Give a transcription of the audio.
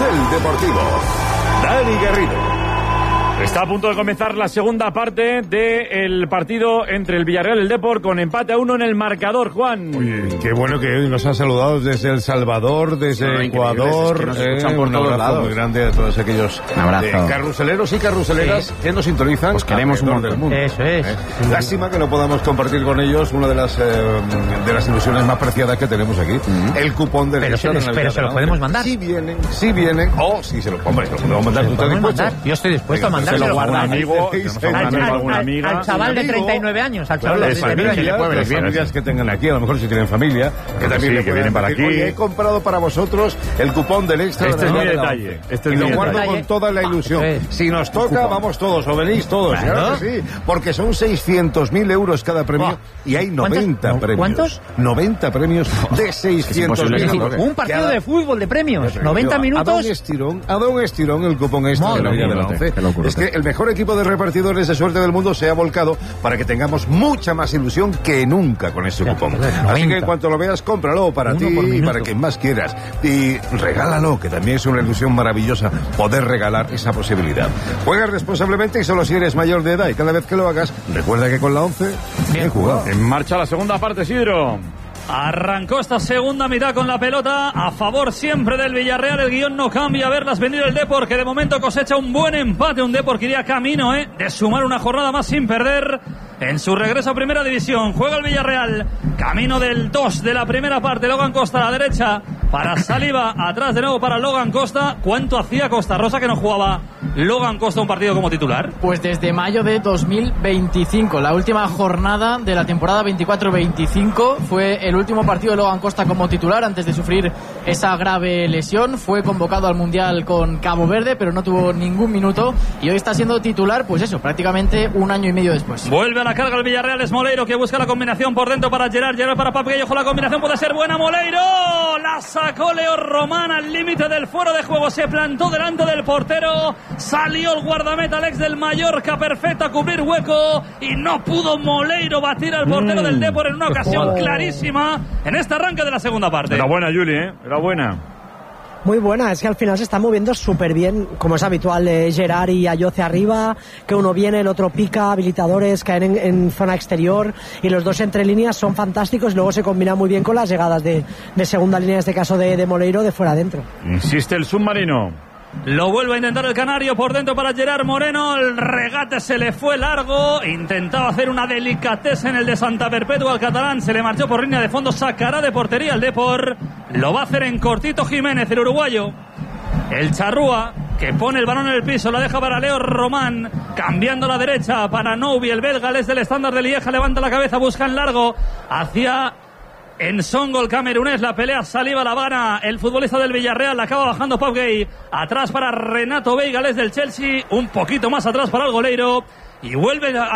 Carrusel Deportivo. Dani Garrido. Está a punto de comenzar la segunda parte del partido entre el Villarreal y el Depor, con empate a 1 en el marcador, Juan. Oye, qué bueno que hoy nos han saludado desde El Salvador, desde Ecuador. Es que nos escuchan por un todos abrazo lados. muy grande a todos aquellos carruseleros y carruseleras que nos sintonizan. Pues queremos un montón del mundo. Eso es. Lástima que no podamos compartir con ellos una de las ilusiones más preciadas que tenemos aquí. El cupón del extra. Pero se lo podemos mandar. Si vienen, o si se lo podemos mandar. ¿Tú estás dispuesto? Yo estoy dispuesto a mandar. Se lo guarda un amigo, alguna amiga. Al chaval de 39 años. Al chaval de 39 años. Las familias que tengan aquí, a lo mejor si tienen familia, que también sí, que vienen para aquí. Oye, he comprado para vosotros el cupón del extra. Este es mi de la detalle. ONCE. Y lo guardo con toda la ilusión. Si nos toca, vamos todos, o venís todos. Claro que sí, porque son 600.000 euros cada premio y hay 90 premios. ¿Cuántos? 90 premios de 600.000 euros. Un partido de fútbol de premios. 90 minutos. A dar un estirón el cupón extra de la Liga de la ONCE. Es que el mejor equipo de repartidores de suerte del mundo se ha volcado para que tengamos mucha más ilusión que nunca con este cupón. Así que en cuanto lo veas, cómpralo para ti y para quien más quieras. Y regálalo, que también es una ilusión maravillosa poder regalar esa posibilidad. Juega responsablemente y solo si eres mayor de edad. Y cada vez que lo hagas, recuerda que con la ONCE, bien jugado. En marcha la segunda parte, Isidro. Arrancó esta segunda mitad con la pelota a favor siempre del Villarreal. El guión no cambia. A verlas venir el Depor, que de momento cosecha un buen empate. Un Depor que iría camino de sumar una jornada más sin perder en su regreso a Primera División. Juega el Villarreal, camino del 2 de la primera parte. Logan Costa a la derecha para Saliba, atrás de nuevo para Logan Costa. ¿Cuánto hacía Costa Rosa que no jugaba Logan Costa un partido como titular? Pues desde mayo de 2025, la última jornada de la temporada 24-25 fue el último partido de Logan Costa como titular antes de sufrir esa grave lesión. Fue convocado al Mundial con Cabo Verde, pero no tuvo ningún minuto y hoy está siendo titular, pues eso, prácticamente un año y medio después. Vuelve a la carga el Villarreal, es Moleiro que busca la combinación por dentro para Gerard para Pape. Ojo, la combinación puede ser buena. Moleiro la sacó Leo Román al límite del fuero de juego, se plantó delante del portero, salió el guardameta Alex del Mallorca perfecto a cubrir hueco y no pudo Moleiro batir al portero del Depor en una ocasión clarísima en este arranque de la segunda parte. Enhorabuena, Juli, enhorabuena. Muy buena, es que al final se está moviendo súper bien, como es habitual, Gerard y Ayoce arriba, que uno viene, el otro pica, habilitadores caen en zona exterior y los dos entre líneas son fantásticos y luego se combina muy bien con las llegadas de segunda línea, en este caso de Moleiro, de fuera adentro. Insiste el submarino. Lo vuelve a intentar el canario por dentro para Gerard Moreno. El regate se le fue largo. Intentaba hacer una delicatez en el de Santa Perpetua al catalán. Se le marchó por línea de fondo. Sacará de portería el Depor. Lo va a hacer en cortito Jiménez, el uruguayo. El charrúa que pone el balón en el piso. La deja para Leo Román. Cambiando a la derecha para Noubi. El belga, el del estándar de Lieja. Levanta la cabeza, busca en largo hacia Ensongo, el camerunés. La pelea Saliba, La Habana, el futbolista del Villarreal. La acaba bajando Pau Gay. Atrás para Renato Veiga, el del Chelsea. Un poquito más atrás para el goleiro. Y vuelve a